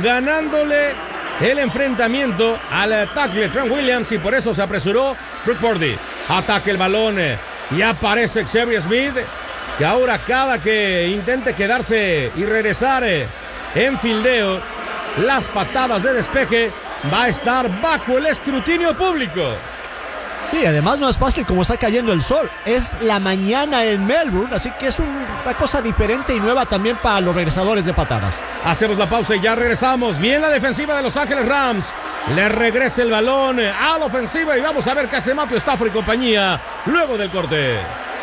ganándole el enfrentamiento al tackle Trent Williams, y por eso se apresuró Brock Purdy. Ataca el balón y aparece Xavier Smith, que ahora cada que intente quedarse y regresar en fildeo, las patadas de despeje va a estar bajo el escrutinio público. Sí, además no es fácil como está cayendo el sol. Es la mañana en Melbourne, así que es una cosa diferente y nueva también para los regresadores de patadas. Hacemos la pausa y ya regresamos. Bien la defensiva de Los Ángeles Rams. Le regresa el balón a la ofensiva y vamos a ver qué hace Matthew Stafford y compañía luego del corte.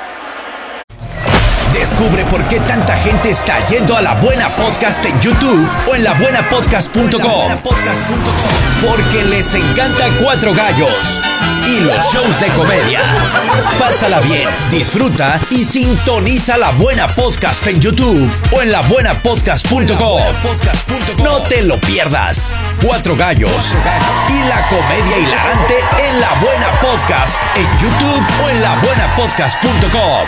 Descubre por qué tanta gente está yendo a La Buena Podcast en YouTube o en labuenapodcast.com. Porque les encanta Cuatro Gallos y los shows de comedia. Pásala bien, disfruta y sintoniza La Buena Podcast en YouTube o en labuenapodcast.com. No te lo pierdas. Cuatro Gallos y la comedia hilarante en La Buena Podcast en YouTube o en labuenapodcast.com.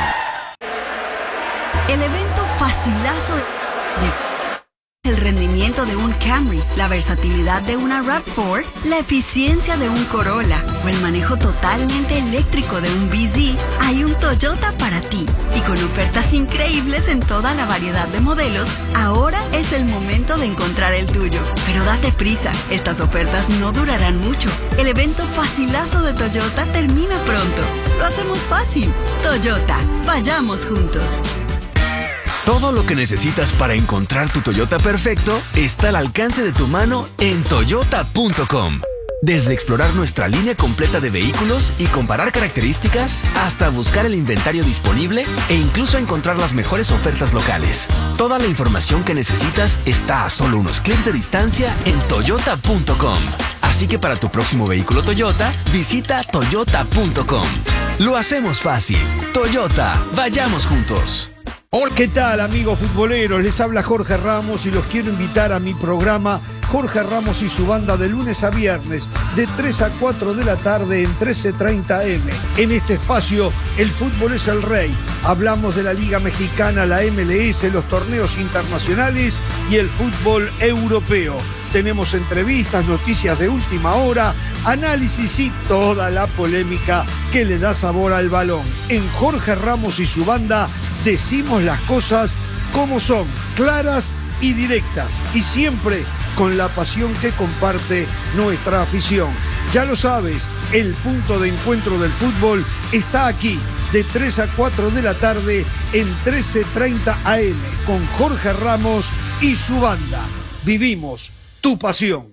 El evento facilazo el rendimiento de un Camry, la versatilidad de una RAV4, la eficiencia de un Corolla o el manejo totalmente eléctrico de un BZ, hay un Toyota para ti. Y con ofertas increíbles en toda la variedad de modelos, ahora es el momento de encontrar el tuyo. Pero date prisa, estas ofertas no durarán mucho. El evento facilazo de Toyota termina pronto. Lo hacemos fácil. Toyota, vayamos juntos. Todo lo que necesitas para encontrar tu Toyota perfecto está al alcance de tu mano en toyota.com. Desde explorar nuestra línea completa de vehículos y comparar características, hasta buscar el inventario disponible e incluso encontrar las mejores ofertas locales. Toda la información que necesitas está a solo unos clics de distancia en toyota.com. Así que para tu próximo vehículo Toyota, visita toyota.com. Lo hacemos fácil. Toyota, vayamos juntos. Hola, ¿qué tal, amigos futboleros? Les habla Jorge Ramos y los quiero invitar a mi programa Jorge Ramos y su banda de lunes a viernes de 3 a 4 de la tarde en 13:30 AM. En este espacio, el fútbol es el rey. Hablamos de la Liga Mexicana, la MLS, los torneos internacionales y el fútbol europeo. Tenemos entrevistas, noticias de última hora, análisis y toda la polémica que le da sabor al balón. En Jorge Ramos y su banda decimos las cosas como son, claras y directas, y siempre con la pasión que comparte nuestra afición. Ya lo sabes, el punto de encuentro del fútbol está aquí, de 3 a 4 de la tarde en 13:30 AM, con Jorge Ramos y su banda. Vivimos tu pasión.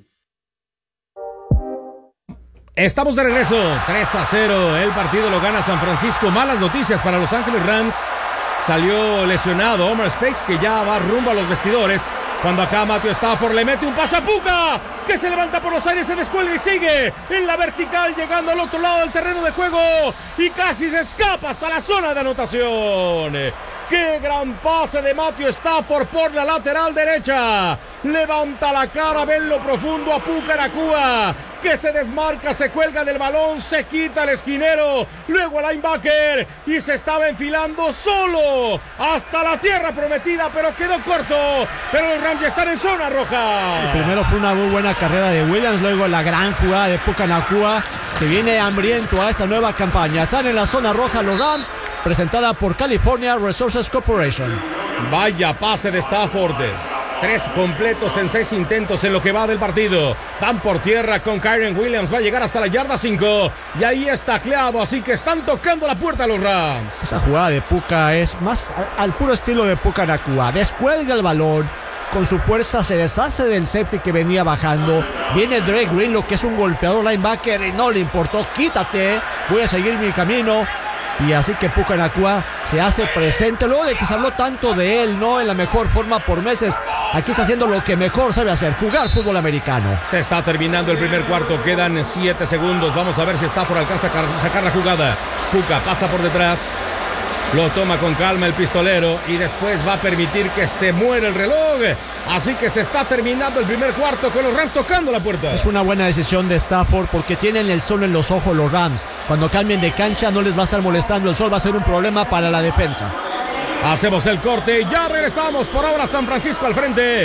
Estamos de regreso, 3-0, el partido lo gana San Francisco. Malas noticias para Los Ángeles Rams. Salió lesionado Omar Speights, que ya va rumbo a los vestidores. Cuando acá Matthew Stafford le mete un pase a Puka, que se levanta por los aires, se descuelga y sigue en la vertical, llegando al otro lado del terreno de juego y casi se escapa hasta la zona de anotación. ¡Qué gran pase de Matthew Stafford por la lateral derecha! Levanta la cara, ve en lo profundo a Puka Nacua, que se desmarca, se cuelga del balón, se quita el esquinero, luego el linebacker, y se estaba enfilando solo hasta la tierra prometida, pero quedó corto. Pero los Rams ya están en zona roja. El primero fue una muy buena carrera de Williams, luego la gran jugada de Puka Nacua, que viene hambriento a esta nueva campaña. Están en la zona roja los Rams, presentada por California Resources Corporation. Vaya pase de Stafford. 3 completos en 6 intentos en lo que va del partido. Van por tierra con Kyren Williams. Va a llegar hasta la yarda 5. Y ahí está tacleado. Así que están tocando la puerta a los Rams. Esa jugada de Puka es más al puro estilo de Puka Nacua. Descuelga el balón. Con su fuerza se deshace del safety que venía bajando. Viene Dre Greenlaw, que es un golpeador linebacker, y no le importó. Quítate. Voy a seguir mi camino. Y así que Puka Nacua se hace presente luego de que se habló tanto de él, no en la mejor forma por meses. Aquí está haciendo lo que mejor sabe hacer, jugar fútbol americano. Se está terminando el primer cuarto, quedan 7 segundos. Vamos a ver si Stafford alcanza a sacar la jugada. Puka pasa por detrás, lo toma con calma el pistolero y después va a permitir que se muera el reloj. Así que se está terminando el primer cuarto con los Rams tocando la puerta. Es una buena decisión de Stafford porque tienen el sol en los ojos los Rams. Cuando cambien de cancha no les va a estar molestando el sol, va a ser un problema para la defensa. Hacemos el corte, ya regresamos. Por ahora San Francisco al frente,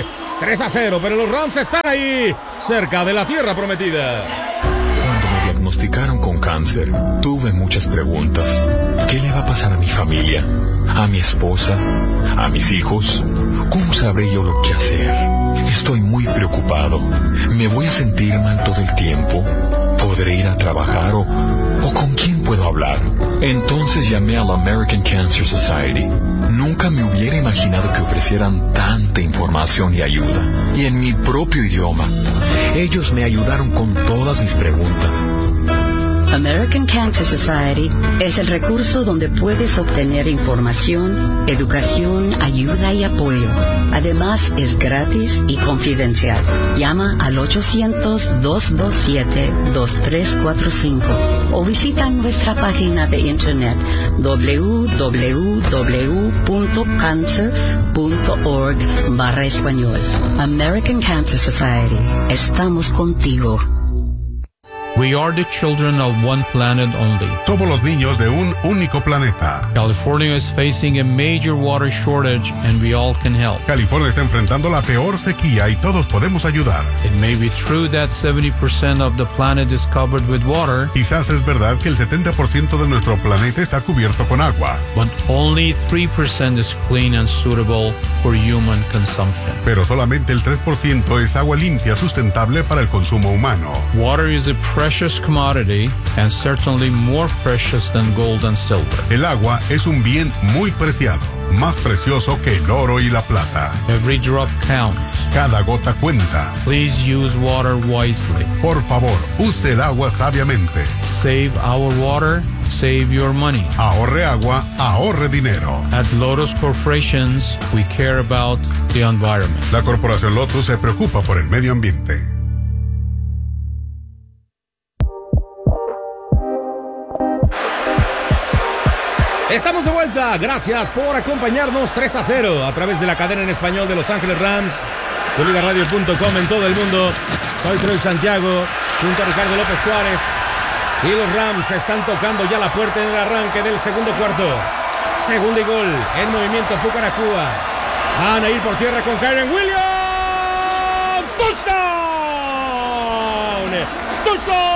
3-0, pero los Rams están ahí, cerca de la tierra prometida. Cuando me diagnosticaron con cáncer, tuve muchas preguntas. ¿Qué le va a pasar a mi familia? ¿A mi esposa? ¿A mis hijos? ¿Cómo sabré yo lo que hacer? Estoy muy preocupado. ¿Me voy a sentir mal todo el tiempo? ¿Podré ir a trabajar o con quién puedo hablar? Entonces llamé a la American Cancer Society. Nunca me hubiera imaginado que ofrecieran tanta información y ayuda. Y en mi propio idioma. Ellos me ayudaron con todas mis preguntas. American Cancer Society es el recurso donde puedes obtener información, educación, ayuda y apoyo. Además, es gratis y confidencial. Llama al 800-227-2345 o visita nuestra página de internet www.cancer.org/español. American Cancer Society. Estamos contigo. We are the children of one planet only. Somos los niños de un único planeta. California is facing a major water shortage and we all can help. California está enfrentando la peor sequía y todos podemos ayudar. It may be true that 70% of the planet is covered with water. Quizás es verdad que el 70% de nuestro planeta está cubierto con agua. But only 3% is clean and suitable for human consumption. Pero solamente el 3% es agua limpia sustentable para el consumo humano. Water is a precious commodity and certainly more precious than gold and silver. El agua es un bien muy preciado, más precioso que el oro y la plata. Every drop counts. Cada gota cuenta. Please use water wisely. Por favor, use el agua sabiamente. Save our water, save your money. Ahorre agua, ahorre dinero. At Lotus Corporations, we care about the environment. La Corporación Lotus se preocupa por el medio ambiente. Estamos de vuelta, gracias por acompañarnos. 3-0 a través de la cadena en español de Los Ángeles Rams, tuligaradio.com en todo el mundo. Soy Troy Santiago, junto a Ricardo López Juárez. Y los Rams están tocando ya la puerta en el arranque del segundo cuarto. Segundo y gol en movimiento Pucanacua. Van a ir por tierra con Kyren Williams. ¡Touchdown! ¡Touchdown!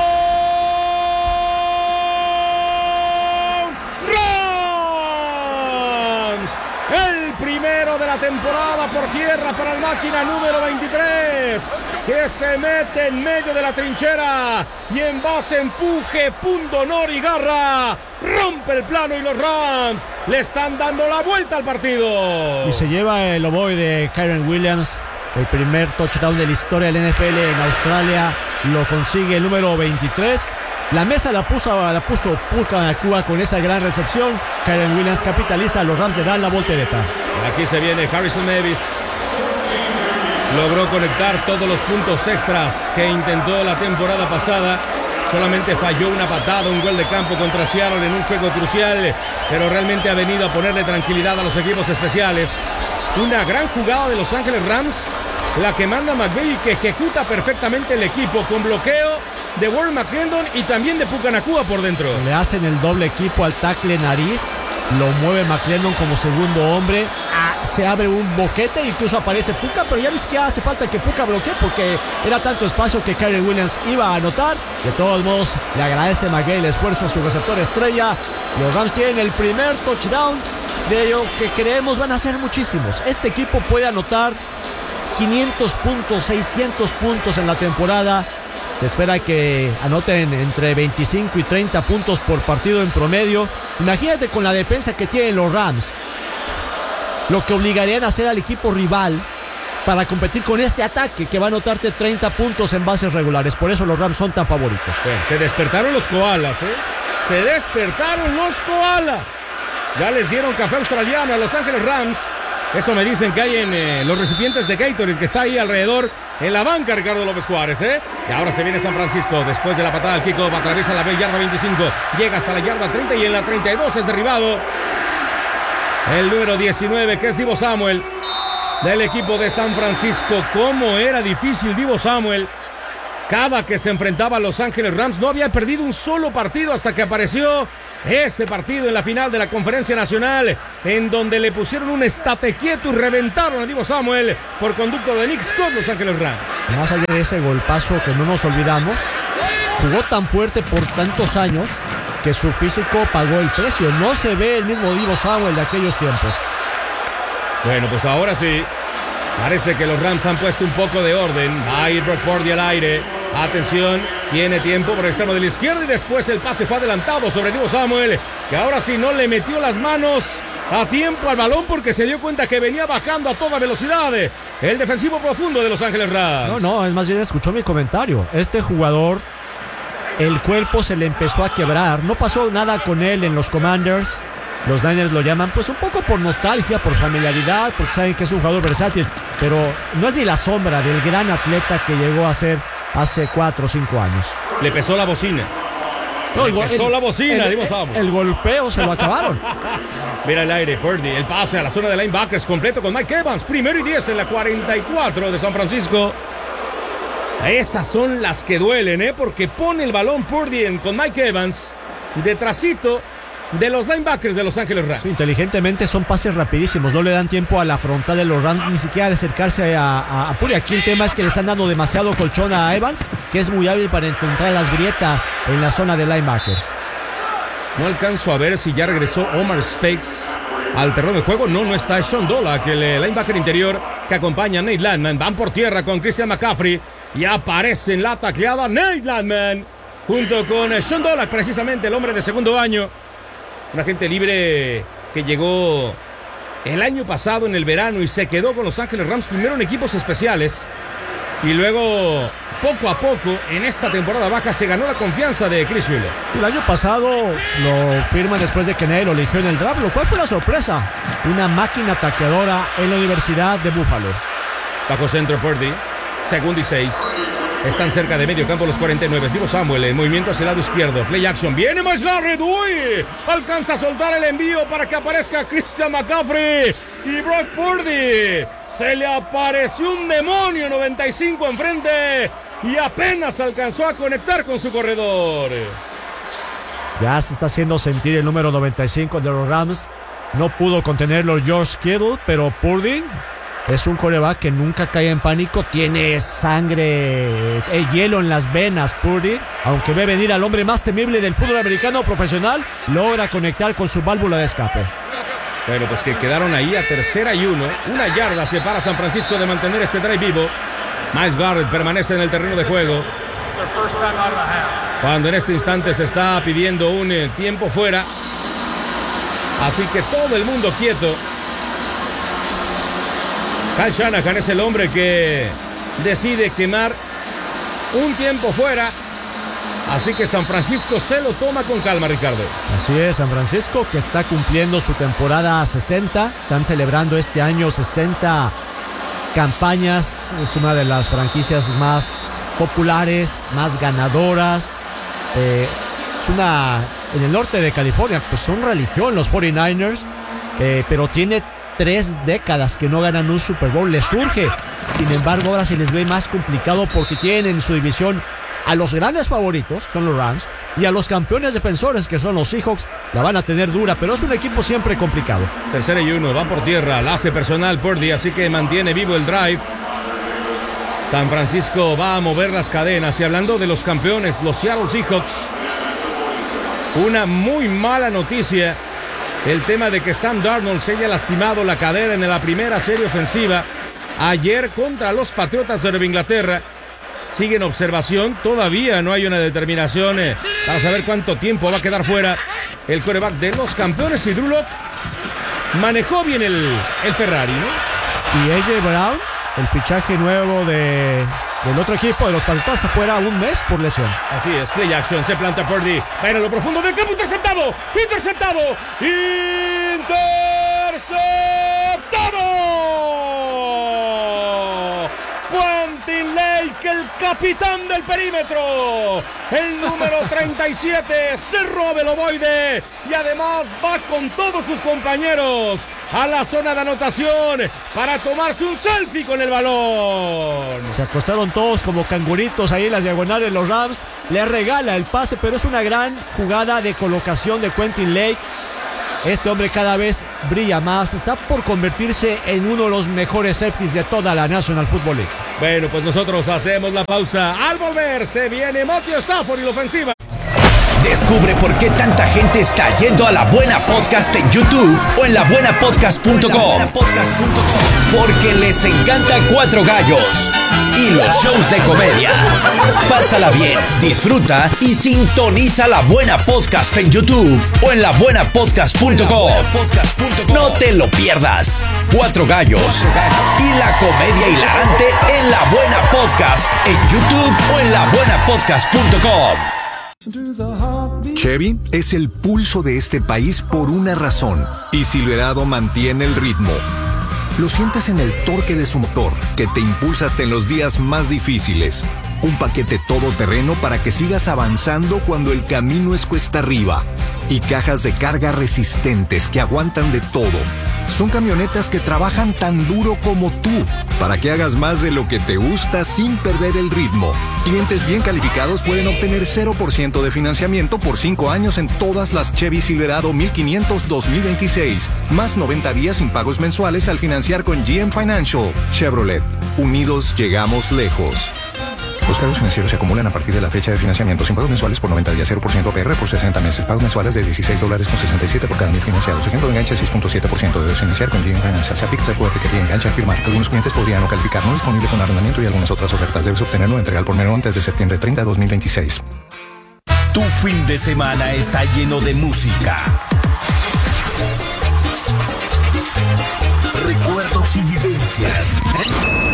El primero de la temporada por tierra para el máquina número 23, que se mete en medio de la trinchera y en base empuje, pundonor y garra, rompe el plano y los Rams le están dando la vuelta al partido. Y se lleva el ovoide Kyren Williams, el primer touchdown de la historia del NFL en Australia, lo consigue el número 23. La mesa la puso Pucanacua con esa gran recepción. Kyren Williams capitaliza, los Rams le dan la voltereta. Aquí se viene Harrison Davis. Logró conectar todos los puntos extras que intentó la temporada pasada. Solamente falló una patada, un gol de campo contra Seattle en un juego crucial, pero realmente ha venido a ponerle tranquilidad a los equipos especiales. Una gran jugada de Los Ángeles Rams, la que manda McVay y que ejecuta perfectamente el equipo con bloqueo de Warren McClendon y también de Pucanacua por dentro. Le hacen el doble equipo al tackle nariz, lo mueve McClendon como segundo hombre, se abre un boquete, incluso aparece Puka, pero ya ni siquiera hace falta que Puka bloquee porque era tanto espacio que Kyren Williams iba a anotar. De todos modos, le agradece McVay el esfuerzo a su receptor estrella. Los Rams tienen el primer touchdown de lo que creemos van a ser muchísimos. Este equipo puede anotar 500 puntos, 600 puntos en la temporada. Se espera que anoten entre 25 y 30 puntos por partido en promedio. Imagínate con la defensa que tienen los Rams, lo que obligarían a hacer al equipo rival para competir con este ataque que va a anotarte 30 puntos en bases regulares. Por eso los Rams son tan favoritos. Se despertaron los koalas, Se despertaron los koalas. Ya les dieron café australiano a Los Ángeles Rams. Eso me dicen que hay en los recipientes de Gatorade, que está ahí alrededor en la banca, Ricardo López Juárez, Y ahora se viene San Francisco después de la patada al kickoff, atraviesa la yarda 25, llega hasta la yarda 30 y en la 32 es derribado el número 19, que es Deebo Samuel del equipo de San Francisco. Cómo era difícil Deebo Samuel Cada que se enfrentaba a Los Ángeles Rams no había perdido un solo partido hasta que apareció ese partido en la final de la Conferencia Nacional, en donde le pusieron un estate quieto y reventaron a Deebo Samuel por conducto de Nick Scott, Los Ángeles Rams. Más allá de ese golpazo que no nos olvidamos, jugó tan fuerte por tantos años que su físico pagó el precio. No se ve el mismo Deebo Samuel de aquellos tiempos. Bueno, pues ahora sí, parece que los Rams han puesto un poco de orden. Va a ir Brock Purdy al aire. Atención, tiene tiempo por el extremo de la izquierda y después el pase fue adelantado sobre Deebo Samuel, que ahora sí no le metió las manos a tiempo al balón porque se dio cuenta que venía bajando a toda velocidad el defensivo profundo de Los Ángeles Rams. No, es más bien escuchó mi comentario. Este jugador, el cuerpo se le empezó a quebrar. No pasó nada con él en los Commanders. Los Niners lo llaman pues un poco por nostalgia, por familiaridad, porque saben que es un jugador versátil, pero no es ni la sombra del gran atleta que llegó a ser hace 4 o 5 años. Le pesó la bocina. No, la bocina, el golpeo se lo acabaron. Mira el aire, Purdy, el pase a la zona de linebackers completo con Mike Evans, 1º y 10 en la 44 de San Francisco. Esas son las que duelen, porque pone el balón Purdy con Mike Evans detrásito de los linebackers de Los Ángeles Rams. Sí, inteligentemente son pases rapidísimos, no le dan tiempo a la frontal de los Rams ni siquiera de acercarse a Purdy. Aquí el tema es que le están dando demasiado colchón a Evans, que es muy hábil para encontrar las grietas en la zona de linebackers. No alcanzo a ver si ya regresó Omar Speights al terreno de juego. No está Sean Dollack, el linebacker interior que acompaña a Nate Landman. Van por tierra con Christian McCaffrey y aparece en la tacleada Nate Landman junto con Sean Dollack, precisamente el hombre de segundo año. Un agente libre que llegó el año pasado en el verano y se quedó con Los Ángeles Rams primero en equipos especiales y luego poco a poco en esta temporada baja se ganó la confianza de Chris Wheeler. El año pasado lo firman después de que nadie lo eligió en el draft, lo cual fue una sorpresa. Una máquina tacleadora en la Universidad de Buffalo. Bajo centro Purdy, 2nd y 6. Están cerca de medio campo los 49. Deebo Samuel en movimiento hacia el lado izquierdo. Play action. Viene Miles Garrett. ¡Uy! Alcanza a soltar el envío para que aparezca Christian McCaffrey. Y Brock Purdy. Se le apareció un demonio 95 enfrente. Y apenas alcanzó a conectar con su corredor. Ya se está haciendo sentir el número 95 de los Rams. No pudo contenerlo George Kittle, pero Purdy es un quarterback que nunca cae en pánico. Tiene sangre, hielo en las venas. Purdy, aunque ve venir al hombre más temible del fútbol americano profesional, logra conectar con su válvula de escape. Bueno, pues que quedaron ahí a 3rd y 1. 1 yarda separa a San Francisco de mantener este drive vivo. Miles Garrett permanece en el terreno de juego, cuando en este instante se está pidiendo un tiempo fuera. Así que todo el mundo quieto. Kyle Shanahan es el hombre que decide quemar un tiempo fuera. Así que San Francisco se lo toma con calma, Ricardo. Así es, San Francisco que está cumpliendo su temporada 60. Están celebrando este año 60 campañas. Es una de las franquicias más populares, más ganadoras. Es una... En el norte de California, pues son religión los 49ers. Pero tiene 3 décadas que no ganan un Super Bowl. Les surge. Sin embargo, ahora se les ve más complicado porque tienen en su división a los grandes favoritos, son los Rams, y a los campeones defensores, que son los Seahawks. La van a tener dura, pero es un equipo siempre complicado. 3rd y 1, van por tierra, la hace personal Purdy, así que mantiene vivo el drive. San Francisco va a mover las cadenas. Y hablando de los campeones, los Seattle Seahawks, una muy mala noticia. El tema de que Sam Darnold se haya lastimado la cadera en la primera serie ofensiva ayer contra los Patriotas de Nueva Inglaterra. Sigue en observación, todavía no hay una determinación para saber cuánto tiempo va a quedar fuera el quarterback de los campeones. Y Drew Lock manejó bien el Ferrari, ¿no? Y AJ Brown, el fichaje nuevo del otro equipo de los Patriotas, afuera un mes por lesión. Así es, play action, se planta Purdy, va en lo profundo del campo, interceptado. Quentin Lake que el capitán del perímetro, el número 37, se robe el ovoide y además va con todos sus compañeros a la zona de anotación para tomarse un selfie con el balón. Se acostaron todos como canguritos ahí en las diagonales los Rams. Le regala el pase, pero es una gran jugada de colocación de Quentin Lake. Este hombre cada vez brilla más. Está por convertirse en uno de los mejores safeties de toda la National Football League. Bueno, pues nosotros hacemos la pausa. Al volver se viene Matthew Stafford y la ofensiva. Descubre por qué tanta gente está yendo a La Buena Podcast en YouTube o en labuenapodcast.com. Porque les encanta Cuatro Gallos y los shows de comedia. Pásala bien, disfruta y sintoniza La Buena Podcast en YouTube o en labuenapodcast.com. No te lo pierdas. Cuatro Gallos y la comedia hilarante en La Buena Podcast en YouTube o en labuenapodcast.com. Chevy es el pulso de este país por una razón, y Silverado mantiene el ritmo. Lo sientes en el torque de su motor, que te impulsa hasta en los días más difíciles. Un paquete todoterreno para que sigas avanzando cuando el camino es cuesta arriba. Y cajas de carga resistentes que aguantan de todo. Son camionetas que trabajan tan duro como tú, para que hagas más de lo que te gusta sin perder el ritmo. Clientes bien calificados pueden obtener 0% de financiamiento por 5 años en todas las Chevy Silverado 1500 2026. Más 90 días sin pagos mensuales al financiar con GM Financial. Chevrolet. Unidos llegamos lejos. Los cargos financieros se acumulan a partir de la fecha de financiamiento sin pagos mensuales por 90 días, 0% APR por 60 meses. Pagos mensuales de $16.67 por cada 1000 financiados. Ejemplo de enganche 6.7%. Debes financiar con GM Financial. Se aplica el poder requerir enganche al firmar. Algunos clientes podrían no calificar. No disponible con arrendamiento y algunas otras ofertas. Debes obtenerlo entrega al por menor antes de septiembre 30 de 2026. Tu fin de semana está lleno de música, recuerdos y vivencias.